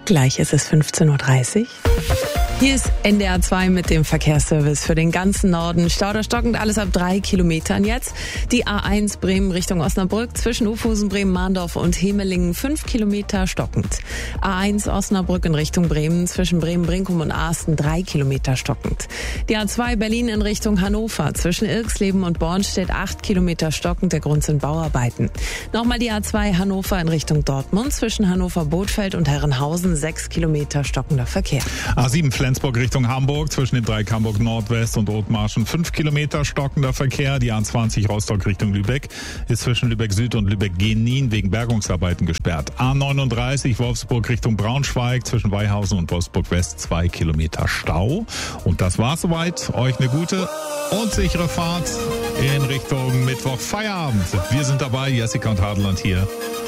Gleich ist es 15.30 Uhr. Hier ist NDR 2 mit dem Verkehrsservice für den ganzen Norden. Stauder stockend, alles ab 3 Kilometern jetzt. Die A1 Bremen Richtung Osnabrück zwischen Ufhusen, Bremen-Mahndorf und Hemelingen 5 Kilometer stockend. A1 Osnabrück in Richtung Bremen zwischen Bremen-Brinkum und Asten 3 Kilometer stockend. Die A2 Berlin in Richtung Hannover zwischen Ilksleben und Bornstedt 8 Kilometer stockend. Der Grund sind Bauarbeiten. Nochmal die A2 Hannover in Richtung Dortmund zwischen Hannover-Bothfeld und Herrenhausen 6 Kilometer stockender Verkehr. A7 Flensburg Richtung Hamburg zwischen dem Dreieck Hamburg Nordwest und Othmarschen 5 Kilometer stockender Verkehr. Die A20 Rostock Richtung Lübeck ist zwischen Lübeck Süd und Lübeck Genin wegen Bergungsarbeiten gesperrt. A39 Wolfsburg Richtung Braunschweig zwischen Weihausen und Wolfsburg West 2 Kilometer Stau. Und das war's soweit. Euch eine gute und sichere Fahrt in Richtung Mittwoch Feierabend. Wir sind dabei, Jessica und Hadeland hier.